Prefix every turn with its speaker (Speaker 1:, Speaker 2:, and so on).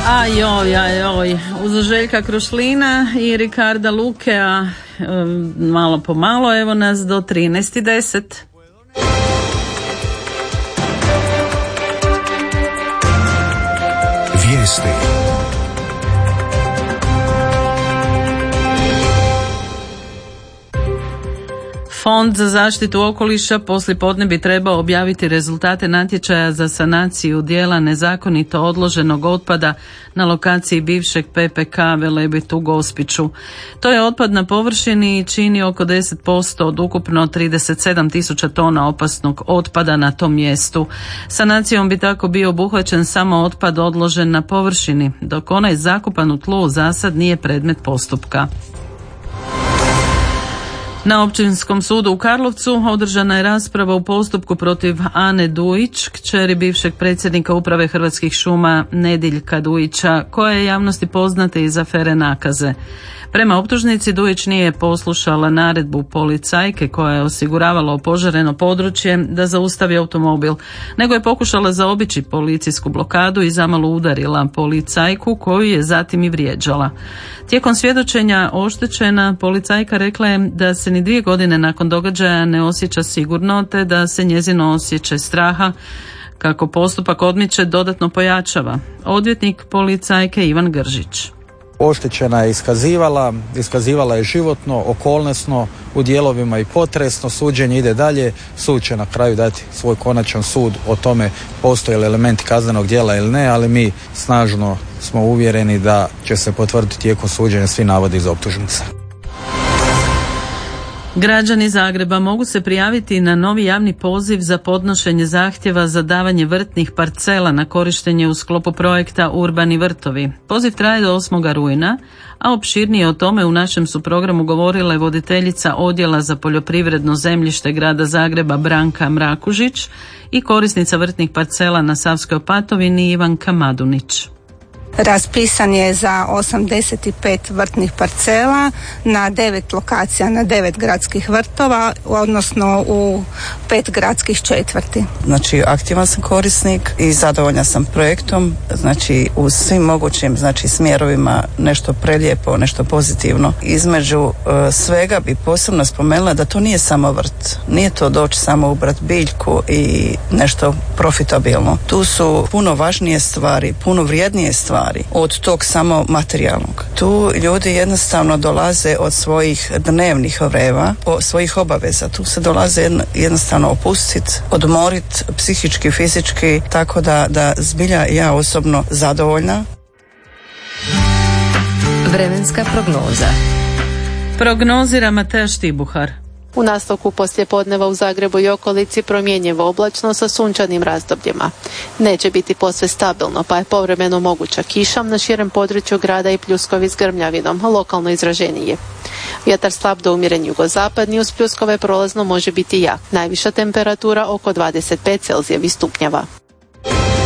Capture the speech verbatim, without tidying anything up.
Speaker 1: Ajoj, ajoj, uz Željka Krušlina i Ricarda Lukea malo po malo, evo nas do trinaest i deset.
Speaker 2: Vijesti.
Speaker 1: Fond za zaštitu okoliša poslijepodne bi trebao objaviti rezultate natječaja za sanaciju dijela nezakonito odloženog otpada na lokaciji bivšeg P P K Velebit u Gospiću. To je otpad na površini i čini oko deset posto od ukupno trideset sedam tisuća tona opasnog otpada na tom mjestu. Sanacijom bi tako bio obuhvaćen samo otpad odložen na površini, dok onaj zakopan u tlu za sad nije predmet postupka. Na Općinskom sudu u Karlovcu održana je rasprava u postupku protiv Ane Dujić, kćeri bivšeg predsjednika uprave Hrvatskih šuma Nediljka Dujića, koja je javnosti poznata iz afere nakaze. Prema optužnici Dujić nije poslušala naredbu policajke koja je osiguravala opožareno područje da zaustavi automobil, nego je pokušala zaobići policijsku blokadu i zamalo udarila policajku koju je zatim i vrijeđala. Tijekom svjedočenja oštećena policajka rekla je da se ni dvije godine nakon događaja ne osjeća sigurno, te da se njezino osjećaj straha kako postupak odmiče dodatno pojačava. Odvjetnik policajke Ivan Gržić.
Speaker 3: Oštećena je iskazivala, iskazivala je životno, okolnosno, u dijelovima i potresno, suđenje ide dalje, sud će na kraju dati svoj konačan sud o tome postoje li elementi kaznenog djela ili ne, ali mi snažno smo uvjereni da će se potvrditi tijekom suđenja svi navodi iz optužnice.
Speaker 1: Građani Zagreba mogu se prijaviti na novi javni poziv za podnošenje zahtjeva za davanje vrtnih parcela na korištenje u sklopu projekta Urbani vrtovi. Poziv traje do osmog rujna, a opširnije o tome u našem su programu govorila je voditeljica Odjela za poljoprivredno zemljište Grada Zagreba Branka Mrakužić i korisnica vrtnih parcela na Savskoj Opatovini Ivanka Madunić.
Speaker 4: Raspisan je za osamdeset pet vrtnih parcela na devet lokacija, na devet gradskih vrtova, odnosno u pet gradskih četvrti.
Speaker 5: Znači, aktivan sam korisnik i zadovoljna sam projektom, znači u svim mogućim znači smjerovima nešto prelijepo, nešto pozitivno. Između uh, svega bi posebno spomenula da to nije samo vrt, nije to doći samo ubrat biljku i nešto profitabilno. Tu su puno važnije stvari, puno vrijednije stvari od tog samo materijalnog. Tu ljudi jednostavno dolaze od svojih dnevnih vreva, od svojih obaveza. Tu se dolaze jednostavno opustiti, odmoriti psihički, fizički, tako da, da zbilja ja osobno zadovoljna.
Speaker 6: Vremenska prognoza.
Speaker 1: Prognozira Mateja Štibuhar.
Speaker 7: U nastavku poslijepodneva u Zagrebu i okolici promjenjivo oblačno sa sunčanim razdobljima. Neće biti posve stabilno, pa je povremeno moguća kiša na širem području grada i pljuskovi s grmljavinom, lokalno izraženije. Vjetar slab do umjeren jugozapadni, uz pljuskove prolazno može biti jak. Najviša temperatura oko dvadeset pet Celzijevih stupnjeva.